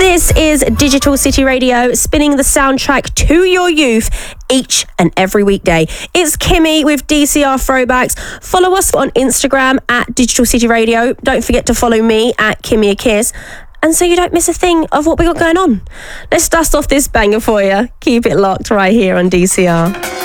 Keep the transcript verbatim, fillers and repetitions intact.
This is Digital City Radio, spinning the soundtrack to your youth each and every weekday. It's Kimmy with D C R Throwbacks. Follow us on Instagram at Digital City Radio. Don't forget to follow me at Kimmy a Kiss. And so you don't miss a thing of what we got going on. Let's dust off this banger for you. Keep it locked right here on D C R.